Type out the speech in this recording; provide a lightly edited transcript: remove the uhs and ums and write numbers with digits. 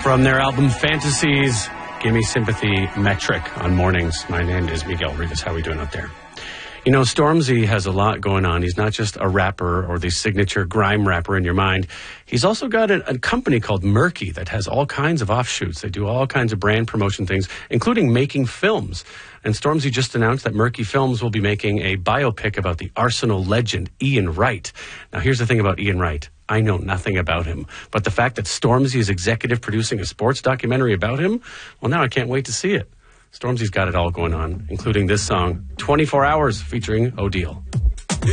From their album Fantasies, Gimme Sympathy Metric on Mornings. My name is Miguel Rivas. How are we doing out there? You know, Stormzy has a lot going on. He's not just a rapper or the signature grime rapper in your mind. He's also got a company called Murky that has all kinds of offshoots. They do all kinds of brand promotion things, including making films. And Stormzy just announced that Murky Films will be making a biopic about the Arsenal legend, Ian Wright. Now, here's the thing about Ian Wright. I know nothing about him. But the fact that Stormzy is executive producing a sports documentary about him, well, now I can't wait to see it. Stormzy's got it all going on, including this song, 24 Hours, featuring Odile.